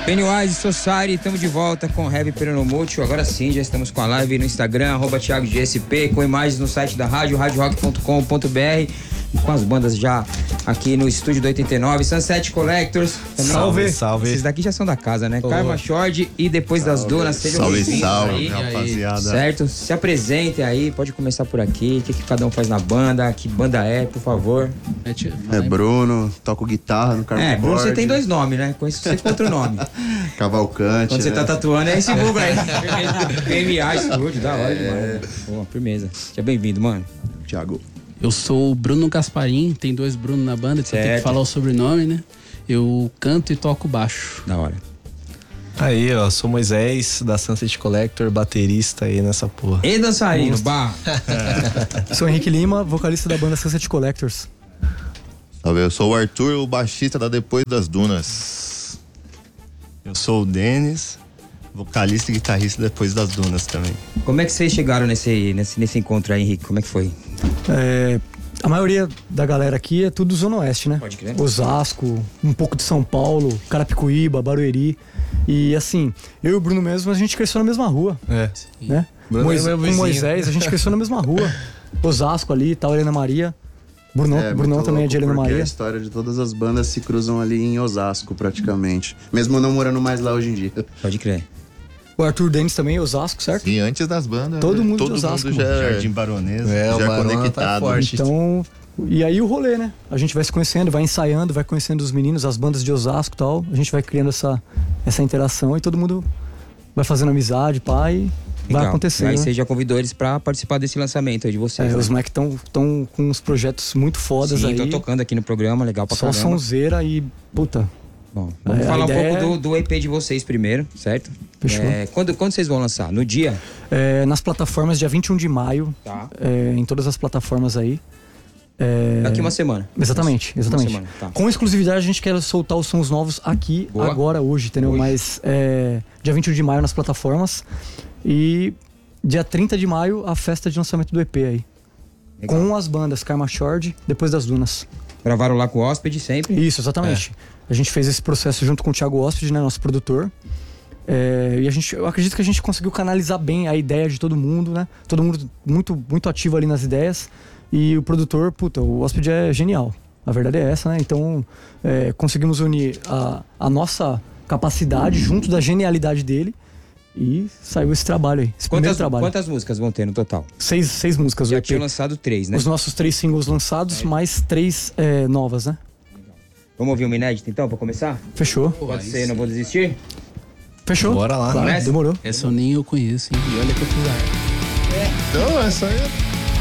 Pennywise Society, estamos de volta com Heavy Peronomútil. Agora sim, já estamos com a live no Instagram, @ThiagoGSP, com imagens no site da rádio, radiorock.com.br, e com as bandas já aqui no estúdio do 89, Sunset Collectors. Também. Salve, salve. Esses daqui já são da casa, né? Karma Short e Depois das Dunas. Salve, salve, aí, rapaziada. Certo? Se apresentem aí, pode começar por aqui. O que cada um faz na banda? Que banda é, por favor? É Bruno, toco guitarra no Karma Short. Bruno, você tem 2 nomes, né? Conheço você com outro nome. Cavalcante. Quando você né? tá tatuando, é esse Google aí. PMA Studio, da hora demais. Pô, firmeza. Seja bem-vindo, mano. Thiago. Eu sou o Bruno Gasparim, tem 2 Bruno na banda, você tem que falar o sobrenome, né? Eu canto e toco baixo. Da hora. Aí, ó, sou Moisés, da Sunset Collector, baterista aí nessa porra. E dançarino, bar. Sou Henrique Lima, vocalista da banda Sunset Collectors. Salve, eu sou o Arthur, o baixista da Depois das Dunas. Eu sou o Denis, vocalista e guitarrista Depois das Dunas também. Como é que vocês chegaram nesse encontro aí, Henrique? Como é que foi? A maioria da galera aqui é tudo Zona Oeste, né? Pode crer. Osasco, um pouco de São Paulo, Carapicuíba, Barueri. E assim, eu e o Bruno mesmo, a gente cresceu na mesma rua. É. Né? Bruno Com é meu vizinho. Moisés, a gente cresceu na mesma rua. Osasco ali, tal, Helena Maria. Brunão também é de Helena Maria. A história de todas as bandas se cruzam ali em Osasco, praticamente. Mesmo não morando mais lá hoje em dia. Pode crer. O Arthur Denis também é Osasco, certo? Sim, antes das bandas. Todo mundo de todo Osasco, mundo já Jardim Baronesa. O já Barona conectado. tá forte. Então, e aí o rolê, né? A gente vai se conhecendo, vai ensaiando, vai conhecendo os meninos, as bandas de Osasco e tal. A gente vai criando essa interação e todo mundo vai fazendo amizade, pai. Vai acontecendo. Aí né? você já convidou eles pra participar desse lançamento aí de vocês. Os moleques estão com uns projetos muito fodas. Sim, aí. estão tocando aqui no programa, legal pra Só caramba. sonzeira e, puta. Bom, vamos falar um pouco do EP de vocês primeiro, certo? Fechou. Quando vocês vão lançar? No dia? Nas plataformas, dia 21 de maio. Tá. Em todas as plataformas aí. Daqui uma semana. Exatamente. Uma semana, tá. Com exclusividade, a gente quer soltar os sons novos aqui, Boa. agora, hoje, entendeu? Hoje. Mas dia 21 de maio nas plataformas. E dia 30 de maio, a festa de lançamento do EP aí. Legal. Com as bandas Karma Short, Depois das Dunas. Gravaram lá com o Hóspede sempre? Isso, exatamente. A gente fez esse processo junto com o Thiago Hóspede, né, nosso produtor. E eu acredito que a gente conseguiu canalizar bem a ideia de todo mundo, né? Todo mundo muito, muito ativo ali nas ideias. E o produtor, o Hóspede é genial. A verdade é essa, né? Então, conseguimos unir a nossa capacidade junto da genialidade dele. E saiu esse trabalho aí, esse primeiro trabalho. Quantas músicas vão ter no total? 6 músicas. Já tinham lançado 3, né? Os nossos 3 singles lançados, mais 3 novas, né? Vamos ouvir uma inédita então, pra começar? Fechou. Pode ser, Não Vou Desistir? Fechou. Bora lá. Claro, Começa? demorou. Essa eu nem eu conheço, hein? E olha que eu fiz a arte. Então, essa aí